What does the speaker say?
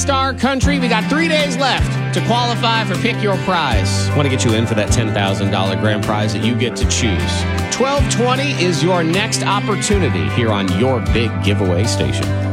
Star Country. We got 3 days left to qualify for Pick Your Prize. Want to get you in for that $10,000 grand prize that you get to choose. 1220 is your next opportunity here on your big giveaway station.